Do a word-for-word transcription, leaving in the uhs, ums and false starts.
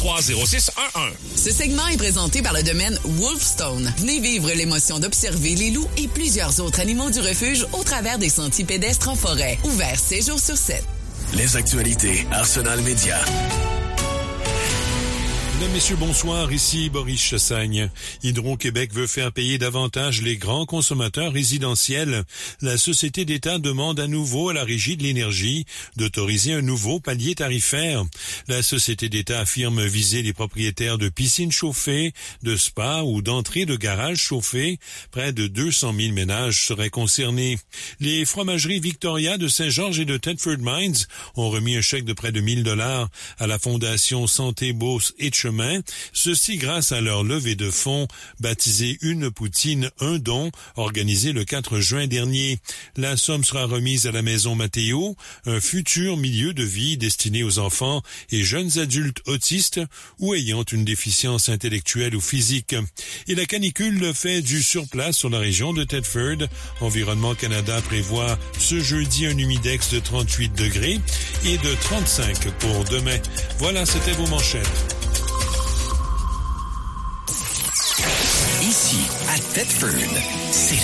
trois zéro six un un. Ce segment est présenté par le domaine Wolfstone. Venez vivre l'émotion d'observer les loups et plusieurs autres animaux du refuge au travers des sentiers pédestres en forêt. Ouvert sept jours sur sept. Les actualités Arsenal Média. Mesdames, Messieurs, bonsoir. Ici Boris Chassagne. Hydro-Québec veut faire payer davantage les grands consommateurs résidentiels. La Société d'État demande à nouveau à la Régie de l'énergie d'autoriser un nouveau palier tarifaire. La Société d'État affirme viser les propriétaires de piscines chauffées, de spas ou d'entrées de garages chauffés. Près de deux cent mille ménages seraient concernés. Les fromageries Victoria de Saint-Georges et de Thetford Mines ont remis un chèque de près de mille dollars à la Fondation Santé Beauce et Chemin, ceci grâce à leur levée de fonds baptisée Une Poutine, un don, organisée le quatre juin dernier. La somme sera remise à la Maison Matteo, un futur milieu de vie destiné aux enfants et jeunes adultes autistes ou ayant une déficience intellectuelle ou physique. Et la canicule fait du surplace sur la région de Thetford. Environnement Canada prévoit ce jeudi un humidex de trente-huit degrés et de trente-cinq pour demain. Voilà, c'était vos manchettes. Ici, à Thetford, c'est